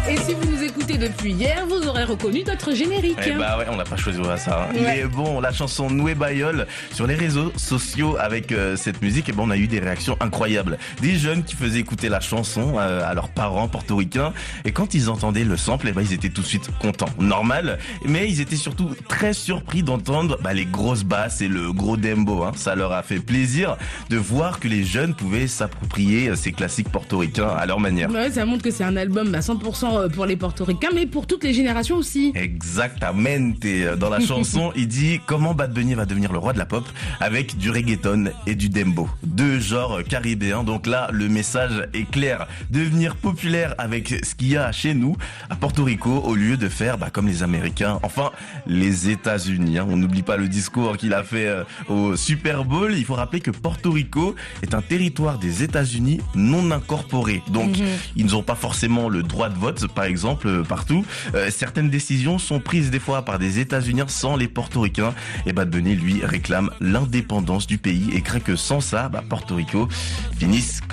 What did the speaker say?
Et si vous nous écoutez depuis hier, vous aurez reconnu notre générique. Eh bah ouais, on n'a pas choisi ça. Hein. Ouais. Mais bon, la chanson Noué Bayol sur les réseaux sociaux avec cette musique, on a eu des réactions incroyables. Des jeunes qui faisaient écouter la chanson à leurs parents portoricains et quand ils entendaient le sample, ils étaient tout de suite contents. Normal, mais ils étaient surtout très surpris d'entendre les grosses basses et le gros dembo. Hein. Ça leur a fait plaisir de voir que les jeunes pouvaient s'approprier ces classiques portoricains à leur manière. Ouais, ça montre que c'est un album à 100% pour les portoricains, mais pour toutes les générations aussi. Exactamente. Dans la chanson, il dit comment Bad Bunny va devenir le roi de la pop avec du reggaeton et du dembo. Deux genres caribéens. Donc là, le message est clair. Devenir populaire avec ce qu'il y a chez nous, à Porto Rico, au lieu de faire comme les Américains. Enfin, les États-Unis. Hein. On n'oublie pas le discours qu'il a fait au Super Bowl. Il faut rappeler que Porto Rico est un territoire des États-Unis non incorporé. Donc, ils n'ont pas forcément le droit de vote, par exemple, partout. Certaines décisions sont prises des fois par des États-Unis sans les Portoricains. Et Bad Bunny, lui, réclame l'indépendance du pays et craint que sans ça, Porto Rico finisse